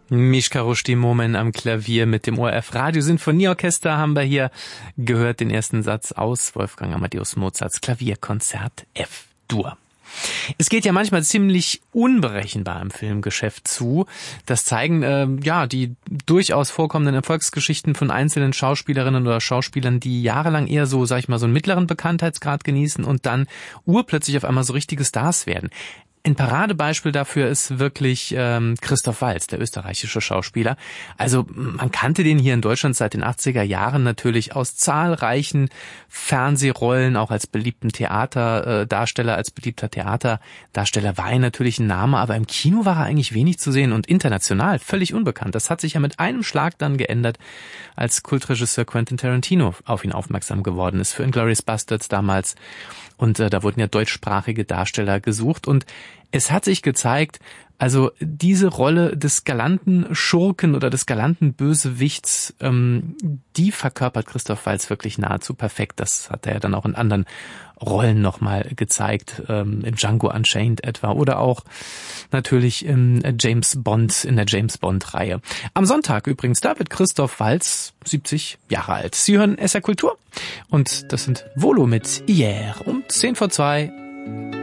Mischka Rushdie-Momen am Klavier mit dem ORF Radiosinfonieorchester haben wir hier gehört, den ersten Satz aus Wolfgang Amadeus Mozarts Klavierkonzert F-Dur. Es geht ja manchmal ziemlich unberechenbar im Filmgeschäft zu. Das zeigen die durchaus vorkommenden Erfolgsgeschichten von einzelnen Schauspielerinnen oder Schauspielern, die jahrelang eher so, sag ich mal, so einen mittleren Bekanntheitsgrad genießen und dann urplötzlich auf einmal so richtige Stars werden. Ein Paradebeispiel dafür ist wirklich Christoph Waltz, der österreichische Schauspieler. Also man kannte den hier in Deutschland seit den 80er Jahren natürlich aus zahlreichen Fernsehrollen, auch als beliebten Theaterdarsteller, als beliebter Theaterdarsteller war er natürlich ein Name, aber im Kino war er eigentlich wenig zu sehen und international völlig unbekannt. Das hat sich ja mit einem Schlag dann geändert, als Kultregisseur Quentin Tarantino auf ihn aufmerksam geworden ist für Inglourious Basterds damals. Und da wurden ja deutschsprachige Darsteller gesucht und es hat sich gezeigt, also diese Rolle des galanten Schurken oder des galanten Bösewichts, die verkörpert Christoph Waltz wirklich nahezu perfekt. Das hat er ja dann auch in anderen Rollen nochmal gezeigt, in Django Unchained etwa oder auch natürlich in der James Bond-Reihe. Am Sonntag übrigens, da wird Christoph Waltz 70 Jahre alt. Sie hören SR Kultur und das sind Volo mit Hier um 1:50.